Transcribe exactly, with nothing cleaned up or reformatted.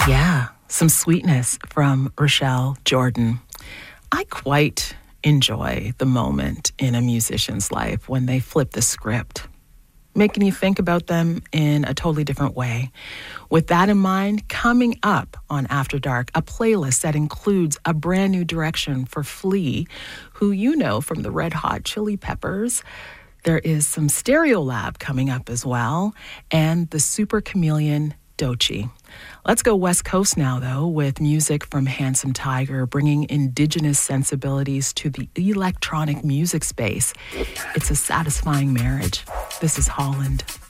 Yeah, some sweetness from Rochelle Jordan. I quite enjoy the moment in a musician's life when they flip the script, making you think about them in a totally different way. With that in mind, coming up on After Dark, a playlist that includes a brand new direction for Flea, who you know from the Red Hot Chili Peppers. There is some Stereolab coming up as well, and the Super Chameleon Doechii. Let's go West Coast now, though, with music from Handsome Tiger, bringing indigenous sensibilities to the electronic music space. It's a satisfying marriage. This is Holland.